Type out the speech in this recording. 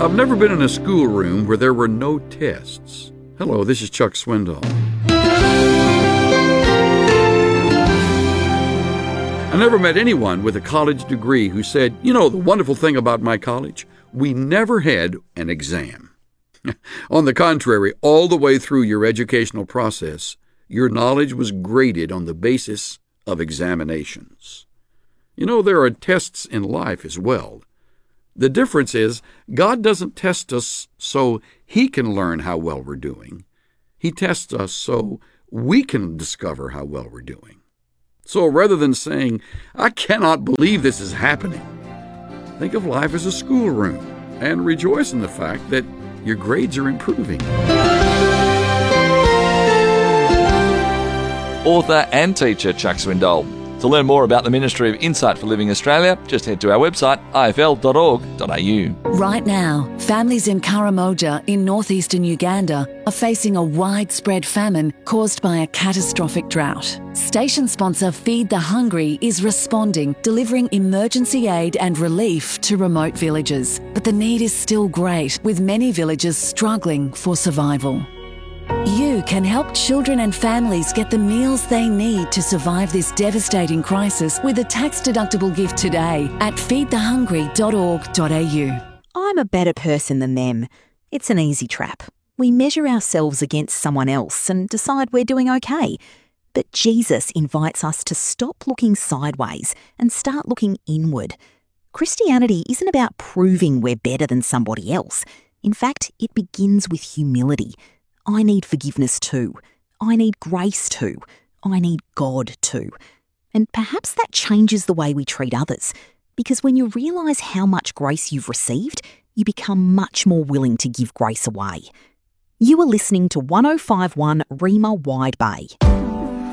I've never been in a schoolroom where there were no tests. Hello, this is Chuck Swindoll. I never met anyone with a college degree who said, the wonderful thing about my college, we never had an exam. On the contrary, all the way through your educational process, your knowledge was graded on the basis of examinations. There are tests in life as well. The difference is, God doesn't test us so He can learn how well we're doing. He tests us so we can discover how well we're doing. So rather than saying, I cannot believe this is happening, think of life as a schoolroom and rejoice in the fact that your grades are improving. Author and teacher Chuck Swindoll. To learn more about the Ministry of Insight for Living Australia, just head to our website, ifl.org.au. Right now, families in Karamoja in northeastern Uganda are facing a widespread famine caused by a catastrophic drought. Station sponsor Feed the Hungry is responding, delivering emergency aid and relief to remote villages. But the need is still great, with many villages struggling for survival. You can help children and families get the meals they need to survive this devastating crisis with a tax-deductible gift today at feedthehungry.org.au. I'm a better person than them. It's an easy trap. We measure ourselves against someone else and decide we're doing okay. But Jesus invites us to stop looking sideways and start looking inward. Christianity isn't about proving we're better than somebody else. In fact, it begins with humility. I need forgiveness too. I need grace too. I need God too. And perhaps that changes the way we treat others, because when you realise how much grace you've received, you become much more willing to give grace away. You are listening to 105.1 Rhema Wide Bay.